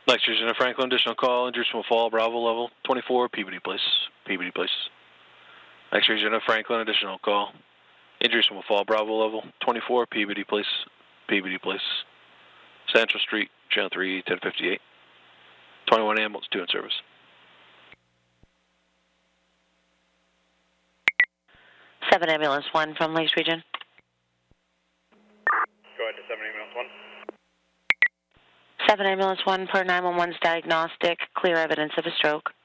Next Virginia Franklin, additional call, injuries from a fall, Bravo level 24, Peabody Place. Peabody Place. Next Virginia Franklin, additional call, injuries from a fall, Bravo level 24, Peabody Place. Peabody Place. Central Street, Channel 3, 1058. 21 ambulance, 2 in service. Seven ambulance 1 from Lakes Region. Go ahead to 7 ambulance 1. 7 ambulance 1 per 911's diagnostic, clear evidence of a stroke.